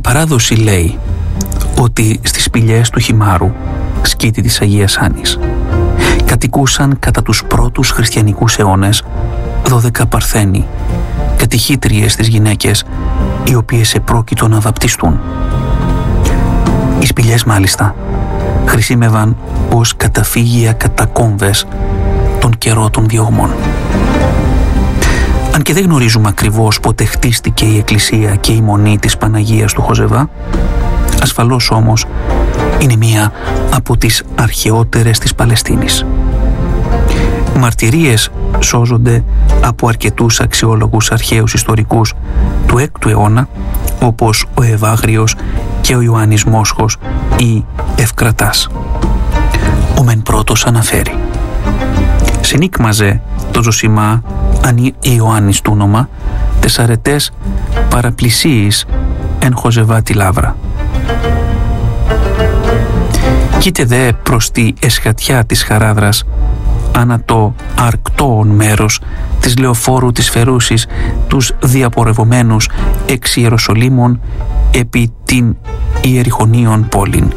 παράδοση λέει ότι στις σπηλιές του Χιμάρου, σκήτη της Αγίας Άννης, κατοικούσαν κατά τους πρώτους χριστιανικούς αιώνες 12 παρθένοι, κατηχήτριες στις γυναίκες, οι οποίες επρόκειτο να βαπτιστούν. Οι σπηλιές μάλιστα χρησιμεύαν ως καταφύγια κατακόμβες τον καιρό των διωγμών. Αν και δεν γνωρίζουμε ακριβώς πότε χτίστηκε η εκκλησία και η μονή της Παναγίας του Χοζεβά, ασφαλώς όμως είναι μία από τις αρχαιότερες της Παλαιστίνης. Μαρτυρίες σώζονται από αρκετούς αξιόλογους αρχαίους ιστορικούς του 6ου αιώνα, όπως ο Ευάγριος και ο Ιωάννης Μόσχος ή Ευκρατάς. Ο μεν πρώτος αναφέρει: «Συνήκμαζε το Ζωσιμά αν Ιωάννης του όνομα τεσσαρετές παραπλησίης εν Χοζεβά τη Λάβρα. Κοίτε δε προς τη εσχατιά της Χαράδρας ανά το αρκτόον μέρος της λεωφόρου της Φερούσης τους διαπορευομένους εξ Ιεροσολύμων επί την Ιεριχωνίων πόλην».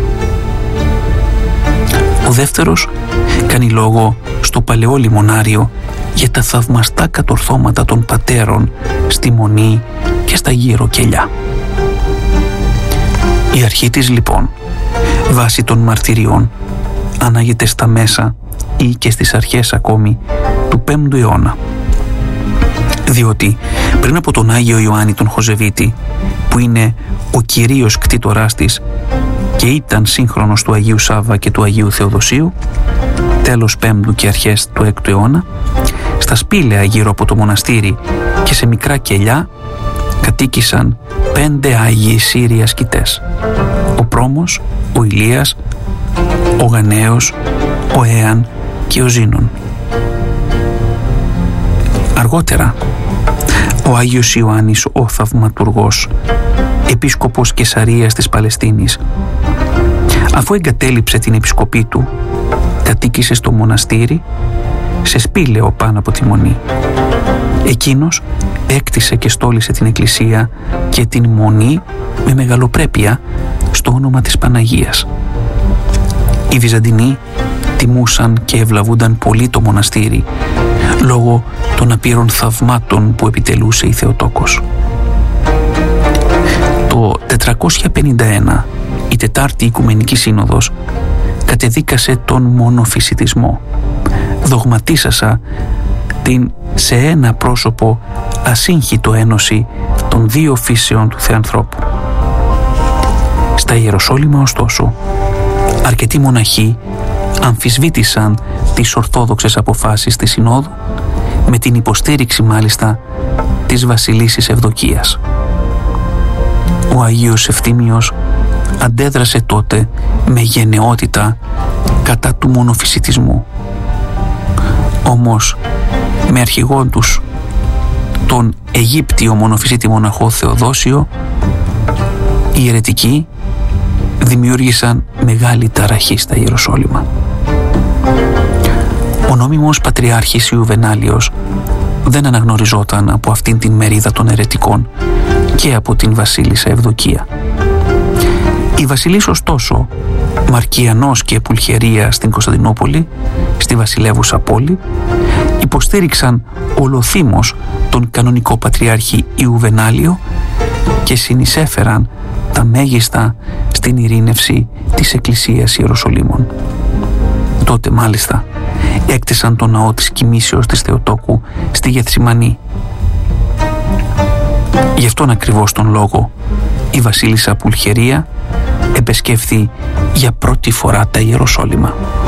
Ο δεύτερος κάνει λόγο στο παλαιό λιμονάριο για τα θαυμαστά κατορθώματα των πατέρων στη Μονή και στα γύρω κελιά. Η αρχή της λοιπόν, βάσει των μαρτυριών, ανάγεται στα μέσα ή και στις αρχές ακόμη του 5ου αιώνα. Διότι πριν από τον Άγιο Ιωάννη τον Χοζεβίτη, που είναι ο κυρίως κτήτοράς της και ήταν σύγχρονος του Αγίου Σάββα και του Αγίου Θεοδοσίου, τέλος 5ου και αρχές του 6ου αιώνα, στα σπήλαια γύρω από το μοναστήρι και σε μικρά κελιά κατοίκησαν 5 Άγιοι Σύριοι ασκητές: ο Πρόμος, ο Ηλίας, ο Γαναίος, ο Έαν και ο Ζήνων. Αργότερα, ο Άγιος Ιωάννης ο Θαυματουργός, επίσκοπος Καισαρίας της Παλαιστίνης, αφού εγκατέλειψε την επισκοπή του, κατοίκησε στο μοναστήρι σε σπήλαιο πάνω από τη Μονή. Εκείνος έκτισε και στόλισε την εκκλησία και την Μονή με μεγαλοπρέπεια στο όνομα της Παναγίας. Οι Βυζαντινοί τιμούσαν και ευλαβούνταν πολύ το μοναστήρι λόγω των απείρων θαυμάτων που επιτελούσε η Θεοτόκος. Το 451 η Τετάρτη Οικουμενική Σύνοδος κατεδίκασε τον μονοφυσιτισμό, δογματίσασα την σε ένα πρόσωπο ασύγχυτο ένωση των δύο φύσεων του Θεανθρώπου. Στα Ιεροσόλυμα ωστόσο αρκετοί μοναχοί αμφισβήτησαν τις ορθόδοξες αποφάσεις της Συνόδου, με την υποστήριξη μάλιστα της βασιλίσσης Ευδοκίας. Ο Αγίος Ευθύμιος αντέδρασε τότε με γενναιότητα κατά του μονοφυσιτισμού. Όμως με αρχηγόν τους τον Αιγύπτιο μονοφυσίτη μοναχό Θεοδόσιο, οι αιρετικοί δημιούργησαν μεγάλη ταραχή στα Ιεροσόλυμα. Ο νόμιμος πατριάρχης Ιουβενάλιος δεν αναγνωριζόταν από αυτήν την μερίδα των αιρετικών και από την βασίλισσα Ευδοκία. Η βασιλής ωστόσο, Μαρκιανός και Πουλχερία στην Κωνσταντινούπολη, στη βασιλεύουσα πόλη, υποστήριξαν ολοθύμως τον κανονικό πατριάρχη Ιουβενάλιο και συνεισέφεραν τα μέγιστα στην ειρήνευση της Εκκλησίας Ιεροσολύμων. Τότε μάλιστα έκτισαν τον ναό της Κοιμήσεως της Θεοτόκου στη Γεθσιμανή. Γι' αυτόν ακριβώς τον λόγο η βασίλισσα Πουλχερία επεσκέφθη για πρώτη φορά τα Ιεροσόλυμα.